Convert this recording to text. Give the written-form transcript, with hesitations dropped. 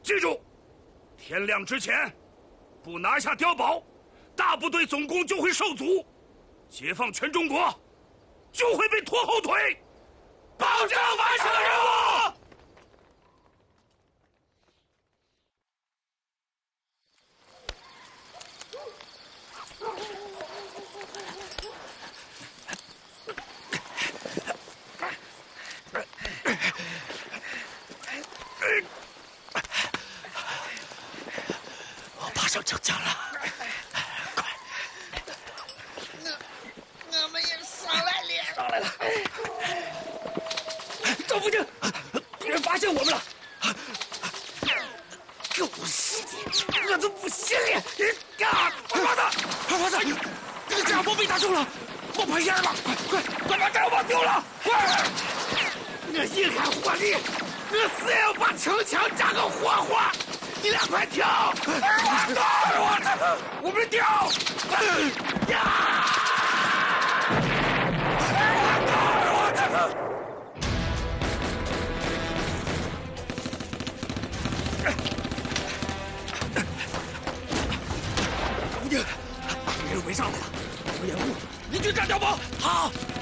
记住，天亮之前不拿下碉堡，大部队总攻就会受阻，解放全中国就会被拖后腿。保证完成任务。 我爬上城墙了，快！ 我们也上来了。 上来了。赵副将，敌人发现我们了！狗屎！我都不信了！二娃子，二娃子，你的家伙被打中了，冒白烟了！快把碉堡丢了！快！ 我一看火力，我死也要把城墙炸个活活！你俩快跳！ 我们掉！敌人围上来了，我掩护，你去炸碉堡。好。